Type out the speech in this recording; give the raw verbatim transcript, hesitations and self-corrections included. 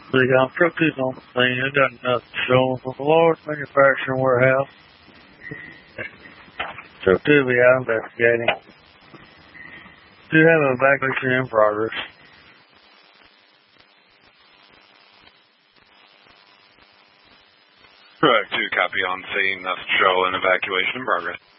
The um, truck is on the scene. It got nothing showing from a large manufacturing warehouse. So to be out investigating. Do have an evacuation in progress. Correct, two copy on scene. That's show and evacuation in progress.